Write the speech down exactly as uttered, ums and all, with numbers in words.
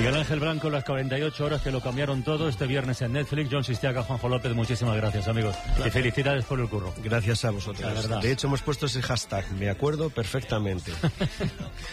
Miguel Ángel Blanco, las cuarenta y ocho horas que lo cambiaron todo, este viernes en Netflix. John Sistiaga, Juanjo López, muchísimas gracias, amigos. Gracias. Y felicidades por el curro. Gracias a vosotros. La verdad. De hecho, hemos puesto ese hashtag, me acuerdo perfectamente.